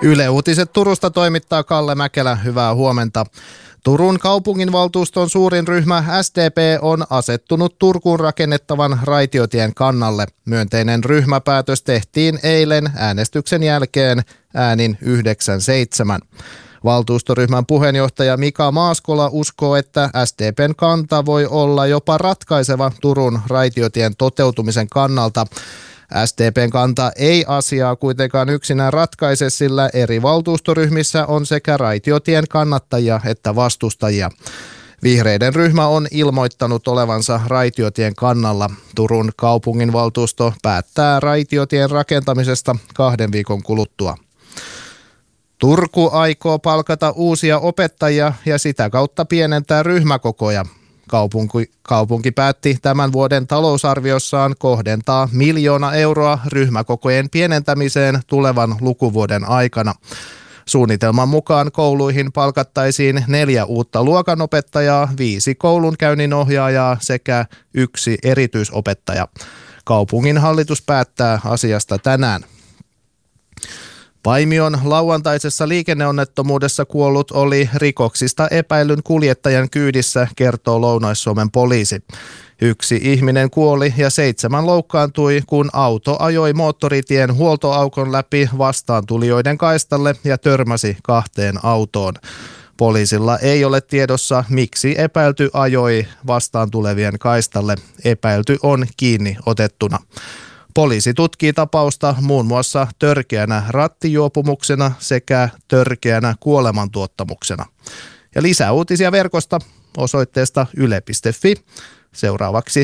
Yle Uutiset Turusta toimittaa Kalle Mäkelä. Hyvää huomenta. Turun kaupunginvaltuuston suurin ryhmä SDP on asettunut Turkuun rakennettavan raitiotien kannalle. Myönteinen ryhmäpäätös tehtiin eilen äänestyksen jälkeen äänin 9-7. Valtuustoryhmän puheenjohtaja Mika Maaskola uskoo, että SDP:n kanta voi olla jopa ratkaiseva Turun raitiotien toteutumisen kannalta. SDP:n kanta ei asiaa kuitenkaan yksinään ratkaise, sillä eri valtuustoryhmissä on sekä raitiotien kannattajia että vastustajia. Vihreiden ryhmä on ilmoittanut olevansa raitiotien kannalla. Turun kaupunginvaltuusto päättää raitiotien rakentamisesta 2 viikon kuluttua. Turku aikoo palkata uusia opettajia ja sitä kautta pienentää ryhmäkokoja. Kaupunki päätti tämän vuoden talousarviossaan kohdentaa 1 miljoona euroa ryhmäkokojen pienentämiseen tulevan lukuvuoden aikana. Suunnitelman mukaan kouluihin palkattaisiin 4 uutta luokanopettajaa, 5 koulunkäynninohjaajaa sekä 1 erityisopettaja. Kaupungin hallitus päättää asiasta tänään. Paimion lauantaisessa liikenneonnettomuudessa kuollut oli rikoksista epäillyn kuljettajan kyydissä, kertoo Lounais-Suomen poliisi. 1 ihminen kuoli ja 7 loukkaantui, kun auto ajoi moottoritien huoltoaukon läpi vastaantulijoiden kaistalle ja törmäsi 2 autoon. Poliisilla ei ole tiedossa, miksi epäilty ajoi vastaantulevien kaistalle. Epäilty on kiinni otettuna. Poliisi tutkii tapausta muun muassa törkeänä rattijuopumuksena sekä törkeänä kuolemantuottamuksena. Ja lisää uutisia verkosta osoitteesta yle.fi. Seuraavaksi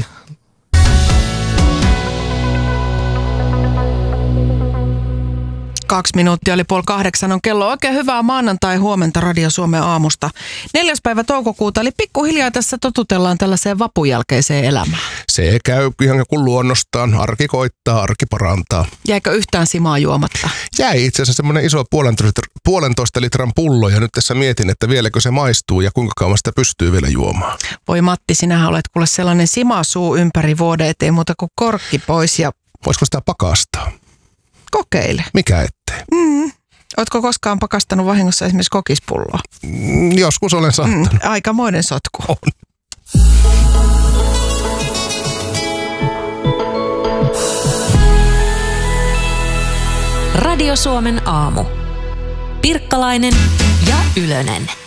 2 minuuttia oli 7:30 on kello. Oikein hyvää maanantai-huomenta Radio Suomen aamusta. 4. päivä toukokuuta, eli pikkuhiljaa tässä totutellaan tällaiseen vapun jälkeiseen elämään. Se käy ihan kuin luonnostaan. Arki koittaa, arki parantaa. Jäikö yhtään simaa juomatta? Jäi itse asiassa semmoinen iso 1,5 litran pullo ja nyt tässä mietin, että vieläkö se maistuu ja kuinka kauan sitä pystyy vielä juomaan. Voi Matti, sinähän olet kuule sellainen simasuu ympäri vuoden, ettei muuta kuin korkki pois ja... Voisiko sitä pakastaa? Kokeile. Mikä ettei? Ootko koskaan pakastanut vahingossa esimerkiksi kokispulloa? Joskus olen saattanut. Aikamoinen sotku. On. Radio Suomen aamu. Pirkkalainen ja Ylönen.